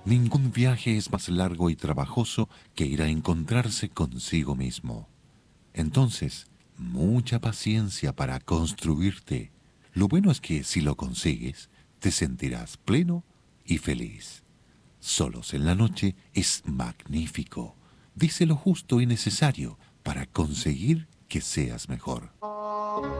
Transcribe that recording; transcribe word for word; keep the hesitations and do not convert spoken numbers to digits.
Ningún viaje es más largo y trabajoso que ir a encontrarse consigo mismo. Entonces, mucha paciencia para construirte. Lo bueno es que si lo consigues, te sentirás pleno y feliz. Solos en la noche es magnífico. Dice lo justo y necesario para conseguir que seas mejor.